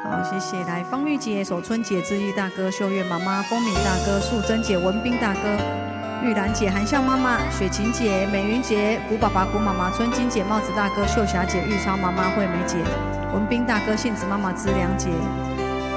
好，谢谢。来，方玉姐、守春姐、志毅大哥、秀月妈妈、风敏大哥、素贞姐、文斌大哥、玉兰姐、韩笑妈妈、雪晴姐、美云姐、古爸爸、古妈妈、春金姐、帽子大哥、秀霞姐、玉超妈妈、惠美姐、文斌大哥、杏子妈妈、知良姐。